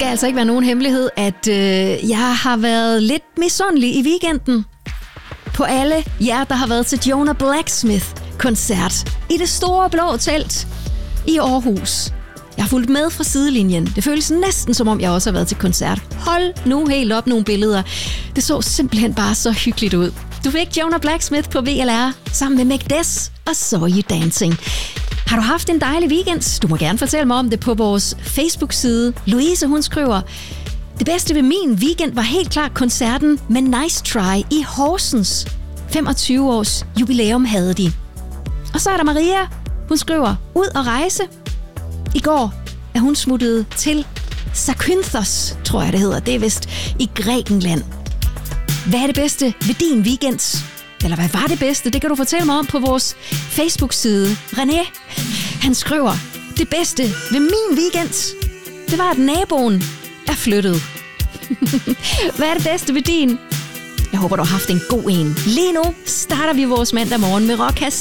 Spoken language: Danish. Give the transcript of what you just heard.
skal altså ikke være nogen hemmelighed, at jeg har været lidt misundelig i weekenden på alle jer, der har været til Jonah Blacksmith-koncert i det store blå telt i Aarhus. Jeg har fulgt med fra sidelinjen. Det føles næsten som om, jeg også har været til koncert. Hold nu helt op nogle billeder. Det så simpelthen bare så hyggeligt ud. Du fik Jonah Blacksmith på VLR sammen med Meg Des og Saw You Dancing. Har du haft en dejlig weekend? Du må gerne fortælle mig om det på vores Facebook-side. Louise, hun skriver: det bedste ved min weekend var helt klart koncerten med Nice Try i Horsens. 25 års jubilæum havde de. Og så er der Maria. Hun skriver: ud og rejse. I går er hun smuttet til Zakynthos, tror jeg det hedder. Det er vist i Grækenland. Hvad er det bedste ved din weekend? Eller hvad var det bedste? Det kan du fortælle mig om på vores Facebook-side. René, han skriver: det bedste ved min weekend, det var, at naboen er flyttet. Hvad er det bedste ved din? Jeg håber, du har haft en god en. Lige nu starter vi vores mandag morgen med Rockcast